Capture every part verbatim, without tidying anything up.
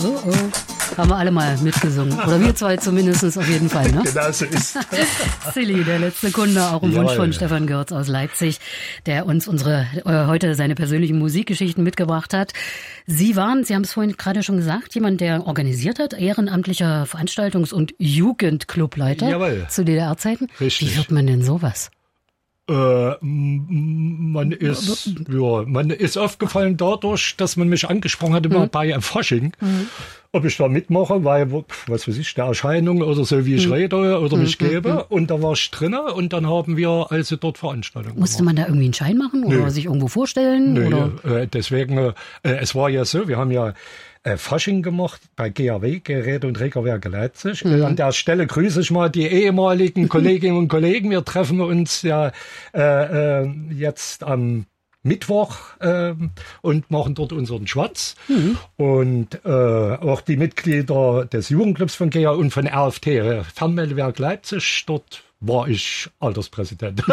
Oh, oh. Haben wir alle mal mitgesungen. Oder wir zwei zumindest auf jeden Fall, ne? Genau so ist. Silly, der letzte Kunde, auch ein Wunsch von Stefan Görz aus Leipzig, der uns unsere äh, heute seine persönlichen Musikgeschichten mitgebracht hat. Sie waren, Sie haben es vorhin gerade schon gesagt, jemand, der organisiert hat, ehrenamtlicher Veranstaltungs- und Jugendclubleiter Jawohl. zu D D R-Zeiten. Richtig. Wie wird man denn sowas? Äh, man ist, ja, man ist aufgefallen dadurch, dass man mich angesprochen hat, immer mhm. bei Fasching, mhm. ob ich da mitmache, weil, was weiß ich, der Erscheinung oder so, wie ich mhm. rede oder mich mhm. gebe. Mhm. Und da war ich drinne und dann haben wir also dort Veranstaltungen Musste gemacht. man da irgendwie einen Schein machen oder Nö. sich irgendwo vorstellen? Nö, oder? Äh, deswegen, äh, es war ja so, wir haben ja Äh, Fasching gemacht bei G A W, Geräte- und Trägerwerke Leipzig. Mhm. An der Stelle grüße ich mal die ehemaligen Kolleginnen und Kollegen. Wir treffen uns ja äh, äh, jetzt am Mittwoch äh, und machen dort unseren Schwatz. Mhm. Und äh, auch die Mitglieder des Jugendclubs von G A W und von R F T, Fernmeldewerk Leipzig, dort war ich Alterspräsident.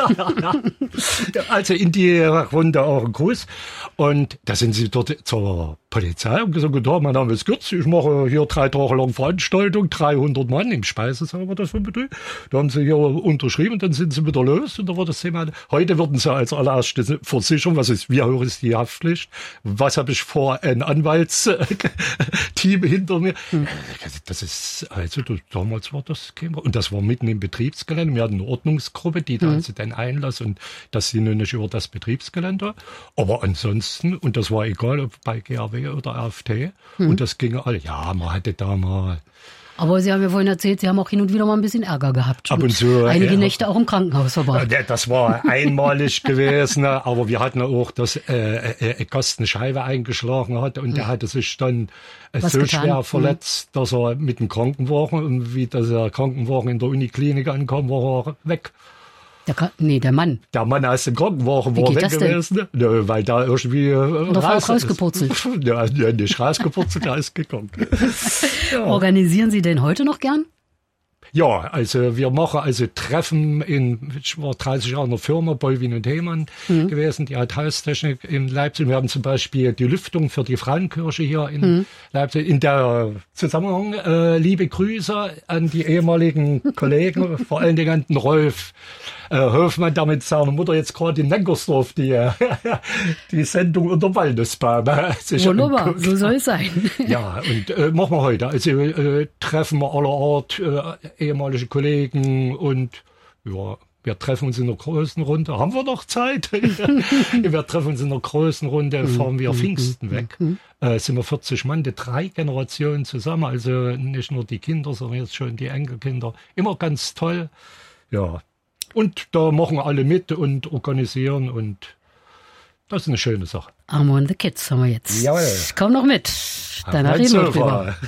Also in die Runde auch ein Gruß. Und da sind sie dort zur Polizei und gesagt, ja, mein Name ist Görz, ich mache hier drei Tage lang Veranstaltung, dreihundert Mann im Speisesaal war das von Betrieb. Da haben sie hier unterschrieben und dann sind sie wieder los und da war das Thema. Heute würden sie als allererstes versichern, was ist, wie hoch ist die Haftpflicht? Was habe ich vor, ein Anwaltsteam hinter mir? Hm. Das ist, also damals war das, und das war mitten im Betriebsgelände. Wir hatten eine Ordnungsgruppe, die da hm. also den Einlass und das sind nur nicht über das Betriebsgelände. Aber ansonsten, und das war egal, ob bei G A W oder R F T. Hm. Und das ging alle. Ja, man hatte da mal. Aber Sie haben ja vorhin erzählt, Sie haben auch hin und wieder mal ein bisschen Ärger gehabt. Ab und zu. Einige ja, Nächte auch im Krankenhaus verbracht. Das war einmalig gewesen. Aber wir hatten auch, dass äh, äh, Gast eine Scheibe eingeschlagen hat. Und hm. der hatte sich dann äh, so getan? schwer verletzt, hm. dass er mit dem Krankenwagen, und wie der Krankenwagen in der Uniklinik ankam, war er weg. Der, nee, der Mann. Der Mann aus dem Krankenwagen war weg gewesen, ja, weil da irgendwie äh, raus, rausgepurzelt. Ja, nicht rausgepurzelt, der ist gekommen. Ja. Organisieren Sie denn heute noch gern? Ja, also wir machen also Treffen in, ich war dreißig Jahre in der Firma, Bollwin und Heymann mhm. gewesen, die hat Haustechnik in Leipzig. Wir haben zum Beispiel die Lüftung für die Frauenkirche hier in mhm. Leipzig. In der Zusammenhang, äh, liebe Grüße an die ehemaligen Kollegen, vor allen Dingen an den Rolf äh, Hofmann, der mit seiner Mutter jetzt gerade in Neckersdorf die, äh, die Sendung unter Waldesbaum. Wunderbar, so soll es sein. Ja, und äh, machen wir heute. Also äh, Treffen wir aller Art, äh, ehemalige Kollegen und ja, wir treffen uns in der großen Runde. Haben wir noch Zeit? Wir treffen uns in der großen Runde, fahren wir Pfingsten weg. Äh, sind wir vierzig Mann, die drei Generationen zusammen, also nicht nur die Kinder, sondern jetzt schon die Enkelkinder. Immer ganz toll. Ja, und da machen alle mit und organisieren und das ist eine schöne Sache. Amo and the Kids haben wir jetzt. Jawohl. Komm noch mit. Danach reden wir drüber.